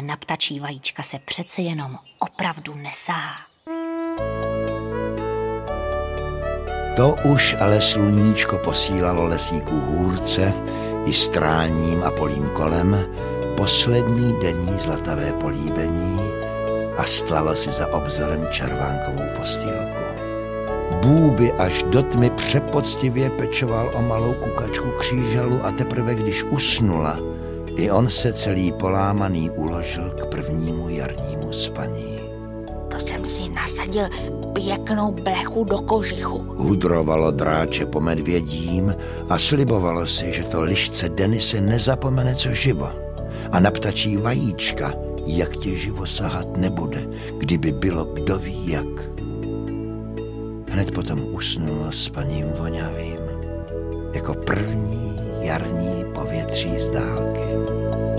na ptačí vajíčka se přece jenom opravdu nesahá. To už ale sluníčko posílalo lesíků hůrce i stráním a polím kolem poslední denní zlatavé políbení a stlalo si za obzorem červánkovou postýlku. Bůby až do tmy přepoctivě pečoval o malou kukačku křížalu a teprve když usnula, i on se celý polámaný uložil k prvnímu jarnímu spaní. To jsem si nasadil pěknou blechu do kožichu. Hudrovalo dráče po medvědím a slibovalo si, že to lišce Denise nezapomene co živo. A na ptačí vajíčka, jak tě živo sahat nebude, kdyby bylo kdo ví jak. Hned potom usnulo spaním vonavým, jako první jarní povětří z dálky.